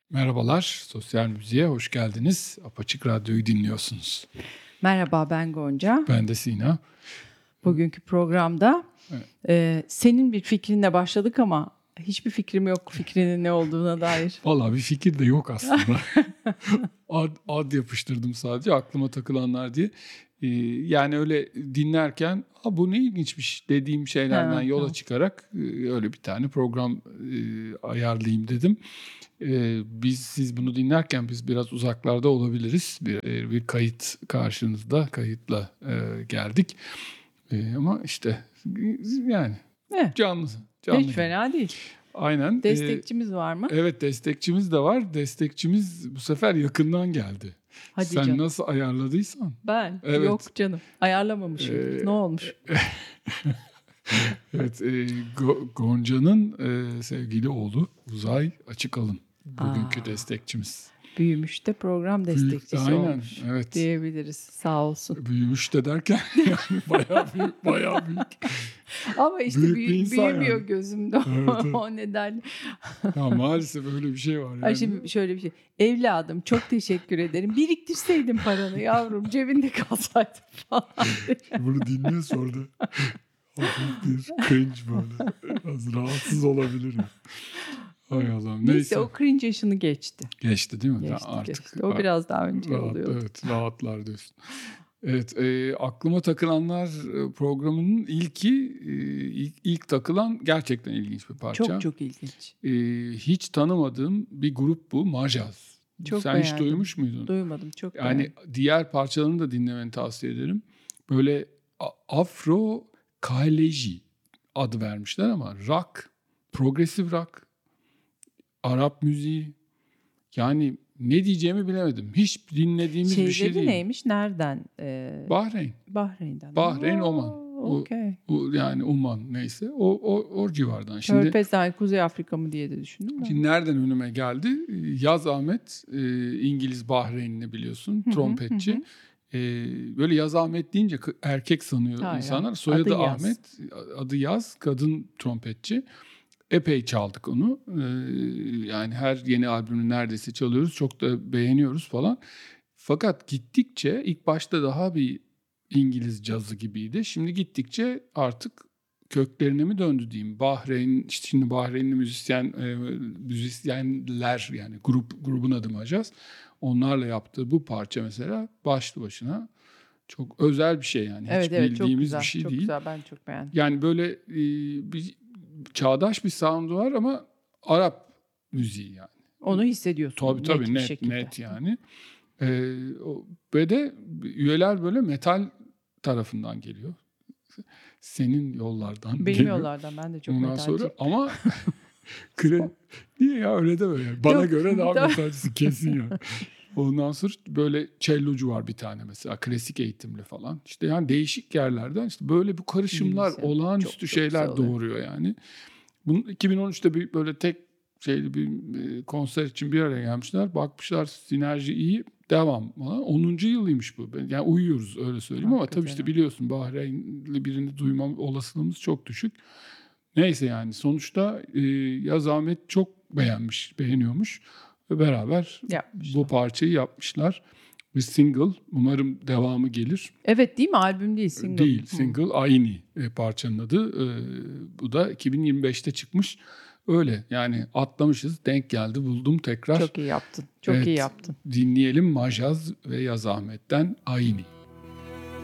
Merhabalar, Sosyal Müziğe hoş geldiniz. Apaçık Radyo'yu dinliyorsunuz. Merhaba, ben Gonca. Ben de Sina. Bugünkü programda senin bir fikrinle başladık ama hiçbir fikrim yok fikrinin ne olduğuna dair. Vallahi bir fikir de yok aslında. ad yapıştırdım sadece aklıma takılanlar diye. Yani öyle dinlerken bu ne ilginçmiş dediğim şeylerden yola çıkarak öyle bir tane program ayarlayayım dedim. Siz bunu dinlerken biz biraz uzaklarda olabiliriz. Bir kayıt karşınızda, kayıtla geldik. Ama işte yani canlı. Hiç fena değil. Aynen. Destekçimiz var mı? Evet, destekçimiz de var. Destekçimiz bu sefer yakından geldi. Hadi Sen canım. nasıl ayarladıysan. Ben? Evet. Yok canım. Ayarlamamışım. Ne olmuş? Evet, Gonca'nın sevgili oğlu Uzay Açıkalın. Bugünkü destekçimiz. Büyümüş de program destekçisi olmuş. Evet. Diyebiliriz. Sağ olsun. Büyümüş de derken yani bayağı büyük. Ama işte Büyük bir insan büyümüyor yani. gözümde Evet. o nedenle. Ya maalesef öyle bir şey var yani. Ay şimdi şöyle bir şey. Evladım çok teşekkür ederim. Biriktirseydin paranı yavrum cebinde kalsaydı falan. Bunu dinliyor sonra da hafif bir cringe böyle. Az rahatsız olabilir ya. Hay Allah'ım. Neyse o cringe yaşını geçti. Geçti değil mi? Geçti. O biraz daha önce oluyor. Evet, rahatlar diyorsun. Evet, aklıma takılanlar programının ilk takılan gerçekten ilginç bir parça. Çok ilginç. Hiç tanımadığım bir grup bu, Majaz. Çok Sen beğendim. hiç duymuş muydun? Duymadım, çok yani beğendim. diğer parçalarını da dinlemeni tavsiye ederim. Böyle Afro Kaleji adı vermişler ama rock, progressive rock, Arap müziği. Yani ne diyeceğimi bilemedim. Hiç dinlediğimiz bir şey değil. Neymiş? Nereden? Bahreyn. Bahreyn'den. Bahreyn, Oman. Okay. Yani Umman neyse. O civardan. Körfez'den Kuzey Afrika mı diye de düşündüm. Şimdi nereden önüme geldi? Yaz Ahmet, İngiliz Bahreynli biliyorsun, trompetçi. Böyle Yaz Ahmet deyince erkek sanıyor insanlar. Soyadı adı Ahmet, adı Yaz, kadın trompetçi. Epey çaldık onu. Yani her yeni albümünü neredeyse çalıyoruz. Çok da beğeniyoruz falan. Fakat gittikçe ilk başta daha bir İngiliz cazı gibiydi. Şimdi gittikçe artık köklerine mi döndü diyeyim. Bahreyn, işte şimdi Bahreynli müzisyenler yani grubun adı Majaz. Onlarla yaptığı bu parça mesela başlı başına çok özel bir şey yani. Hiç bildiğimiz çok güzel, bir şey çok değil. Güzel, ben çok beğendim. Yani böyle bir çağdaş bir sound'u var ama Arap müziği yani. Onu hissediyorsun. Tabii net yani. Ve de üyeler böyle metal tarafından geliyor. Senin yollardan Benim geliyor. yollardan ben de çok Ondan metalciyim. sonra ama niye ya öyle deme yani. Bana göre daha metalcisi kesin ya. Ondan sonra böyle cellocu var bir tane mesela klasik eğitimli falan. İşte yani değişik yerlerden işte böyle bu karışımlar olağanüstü şeyler doğuruyor yani. Bunun 2013'te bir böyle tek bir konser için bir araya gelmişler. Bakmışlar sinerji iyi, devam falan. 10. yılıymış bu. Yani uyuyoruz öyle söyleyeyim ama tabii işte biliyorsun Bahreynli birini duyma olasılığımız çok düşük. Neyse yani sonuçta Yaz Ahmet çok beğeniyormuş ve beraber bu parçayı yapmışlar. Bir single, umarım devamı gelir. Evet değil mi? Albüm değil, single. Değil, single Ayni parçanın adı. Bu da 2025'te çıkmış. Öyle yani atlamışız, denk geldi, buldum tekrar. Çok iyi yaptın, iyi yaptın. Dinleyelim Majaz ve Yaz Ahmet'ten Ayni.